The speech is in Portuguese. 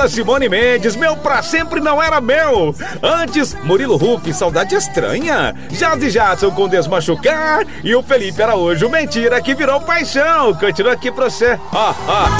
Dona Simone Mendes, meu pra sempre não era meu. Antes, Murilo Huff, Saudade Estranha. Jazzy Jadson com Desmachucar. E o Felipe Araújo, Mentira que virou paixão. Continua aqui pra você.